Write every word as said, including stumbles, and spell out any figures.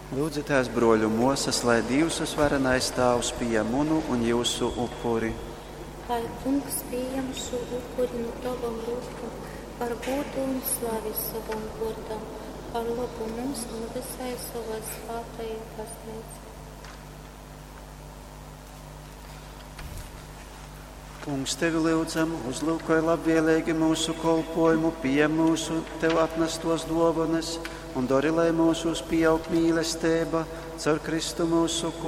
Lūdzu, tās broļu mūsas, lai Dievs varenais tēvs pieņemunu un jūsu upuri. Lai kungs pieņem šo upuri no tavam rokam, par godu un slavi savam vārdam, par labu mums un visai savai svētajai baznīcai. Kungs, tevi lūdzam, uzlūkoj labvēlīgi mūsu kolpojumu, pieņem mūsu tev atnestos dāvanas un dari, lai mūsos pieaug mīlestība caur Kristu mūsu kungu.